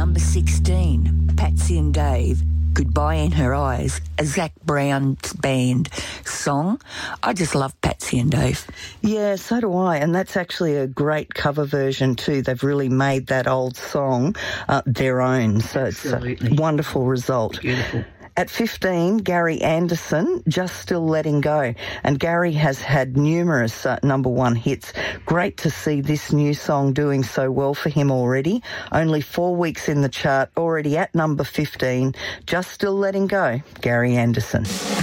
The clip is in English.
number 16, Patsy and Dave, Goodbye in Her Eyes, a Zac Brown's band song. I just love Patsy and Dave. Yeah, so do I, and that's actually a great cover version too. They've really made that old song their own, so Absolutely. It's a wonderful result. Beautiful. At 15, Gary Anderson, Just Still Letting Go. And Gary has had numerous number one hits. Great to see this new song doing so well for him already. Only 4 weeks in the chart, already at number 15. Just Still Letting Go, Gary Anderson.